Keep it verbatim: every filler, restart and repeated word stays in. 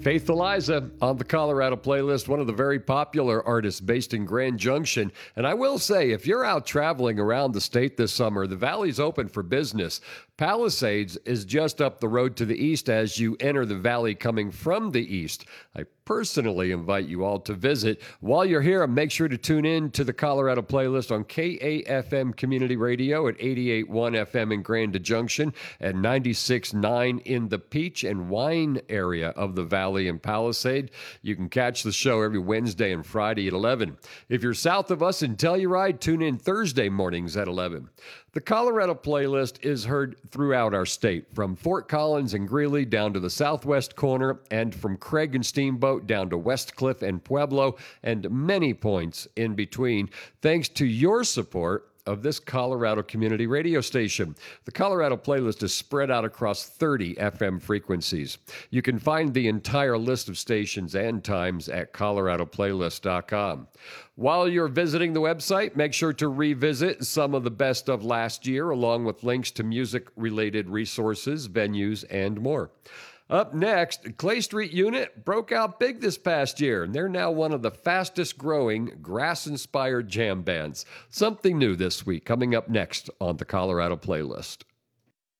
Faith Eliza on the Colorado playlist, one of the very popular artists based in Grand Junction. And I will say, if you're out traveling around the state this summer, the Valley's open for business. Palisades is just up the road to the east as you enter the Valley coming from the east. I personally invite you all to visit. While you're here, make sure to tune in to the Colorado playlist on K A F M Community Radio at eighty-eight point one F M in Grand Junction and ninety-six point nine in the Peach and Wine area of the Valley and Palisade. You can catch the show every Wednesday and Friday at eleven. If you're south of us in Telluride, tune in Thursday mornings at eleven. The Colorado playlist is heard throughout our state, from Fort Collins and Greeley down to the southwest corner, and from Craig and Steamboat down to Westcliff and Pueblo, and many points in between, thanks to your support of this Colorado community radio station. The Colorado playlist is spread out across thirty F M frequencies. You can find the entire list of stations and times at colorado playlist dot com. While you're visiting the website, make sure to revisit some of the best of last year, along with links to music-related resources, venues, and more. Up next, Clay Street Unit broke out big this past year, and they're now one of the fastest-growing grass-inspired jam bands. Something new this week, coming up next on the Colorado playlist.